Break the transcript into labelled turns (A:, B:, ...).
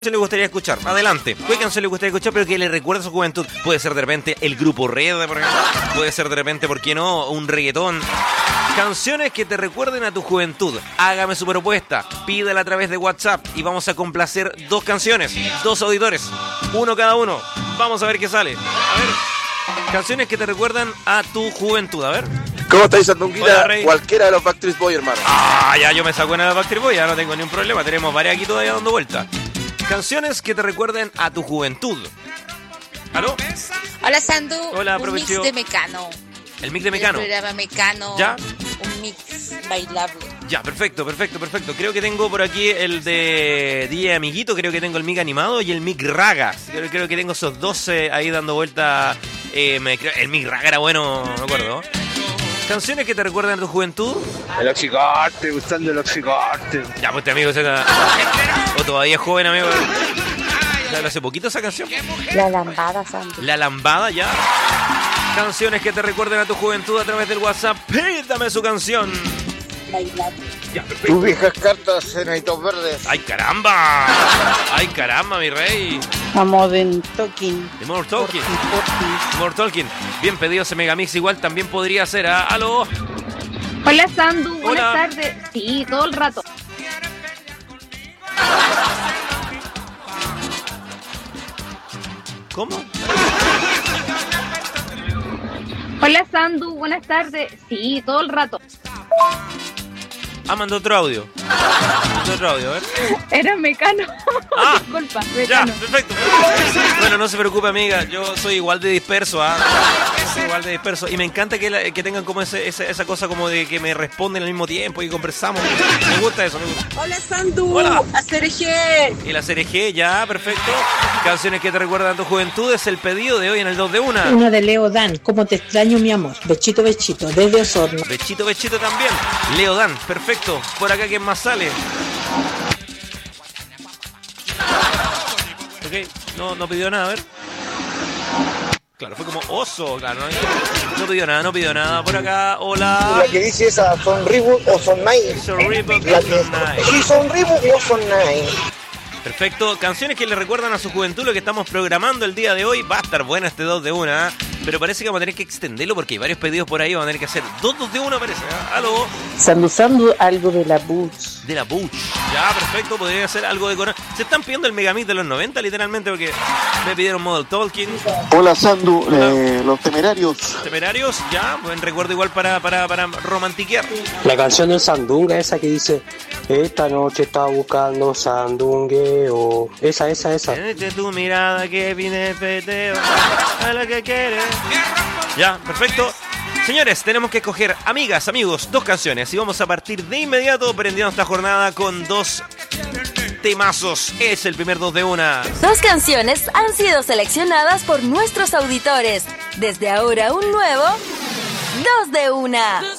A: le gustaría escuchar? Adelante. ¿Qué canción le gustaría escuchar pero que le recuerde a su juventud? Puede ser de repente el Grupo Red, por ejemplo. Puede ser de repente, ¿por qué no? Un reggaetón. Canciones que te recuerden a tu juventud. Hágame su propuesta. Pídela a través de WhatsApp y vamos a complacer 2 canciones. 2 auditores. 1 cada uno. Vamos a ver qué sale. A ver. Canciones que te recuerdan a tu juventud. A ver.
B: ¿Cómo estáis, Sandunguita?
A: Hola, Rey.
B: Cualquiera de los Backstreet Boys, hermano.
A: Ah, ya yo me saco una de la Backstreet Boys. Ya no tengo ni un problema. Tenemos varias aquí todavía dando vuelta. Canciones que te recuerden a tu juventud. ¿Aló?
C: Hola, Sandu.
A: Hola,
C: un mix
A: aprovecho.
C: de Mecano.
A: El mix de Mecano.
C: El programa Mecano.
A: ¿Ya?
C: Un mix bailable.
A: Ya, perfecto. Creo que tengo por aquí el de DJ Amiguito, creo que tengo el mic animado y el mic raga. Creo que tengo esos 12 ahí dando vuelta. El mic raga era bueno, no me acuerdo. Canciones que te recuerdan a tu juventud.
B: El Oxycorte, gustando el Oxycorte.
A: Ya, pues este amigo o todavía es joven, amigo. ¿Sale hace poquito esa canción?
C: La lambada, Sandu.
A: La lambada, ya. Canciones que te recuerden a tu juventud a través del WhatsApp. Pídame su canción.
C: Bailable.
A: Ya, perfecto.
B: Tus viejas cartas, enanitos verdes.
A: ¡Ay, caramba! Mi rey!
D: A Modern Talking.
A: The More Talking. More Talking. Bien pedido ese Megamix. Igual también podría ser. ¡Aló!
E: Hola, Sandu.
A: Hola.
E: Buenas tardes. Sí, todo el rato.
A: ¿Cómo?
E: Hola, Sandu. Buenas tardes. Sí, todo el rato.
A: Mandó otro audio. A ver.
E: Era Mecano.
A: Ah,
E: Disculpa,
A: Ya,
E: Mecano.
A: perfecto. Bueno, no se preocupe, amiga. Yo soy igual de disperso, Soy igual de disperso. Y me encanta que tengan como esa cosa como de que me responden al mismo tiempo y conversamos. Me gusta eso, me gusta.
D: Hola, Sandu.
A: Hola.
D: A CRG.
A: Y la CRG, ya, perfecto. Canciones que te recuerdan a tu juventud es el pedido de hoy en el 2 de 1.
F: Una de Leo Dan, ¿cómo te extraño, mi amor? Bechito, bechito, desde Osorno.
A: Bechito también. Leo Dan, perfecto. Por acá, ¿quién más sale? Ok, no pidió nada, a ver. Claro, fue como oso, claro. No pidió nada. Por acá, hola.
B: La que dice esa, ¿son Reboot o son Nine?
A: Son Reboot,
B: La
A: son Nine.
B: Sí, son Reboot o son Nine.
A: Perfecto, canciones que le recuerdan a su juventud lo que estamos programando el día de hoy. Va a estar buena este 2 de 1, pero parece que vamos a tener que extenderlo porque hay varios pedidos por ahí. Vamos a tener que hacer 2 de 1, parece. Aló.
D: Sandu, algo de la Butch.
A: De la Butch. Ya, perfecto, podría ser algo de corona. Se están pidiendo el Megamix de los 90, literalmente, porque me pidieron Model Talking.
B: Hola, Sandu,
A: Hola.
B: los Temerarios.
A: Temerarios, ya, buen recuerdo igual para romantiquear.
G: La canción del Sandunga, esa que dice: esta noche estaba buscando sandungueo. Esa.
A: Desde tu mirada que viene peteo a lo que quieres. Ya, perfecto. Señores, tenemos que escoger, amigas, amigos, 2 canciones y vamos a partir de inmediato prendiendo esta jornada con 2 temazos. Es el primer 2 de 1.
H: 2 canciones han sido seleccionadas por nuestros auditores. Desde ahora un nuevo 2 de 1.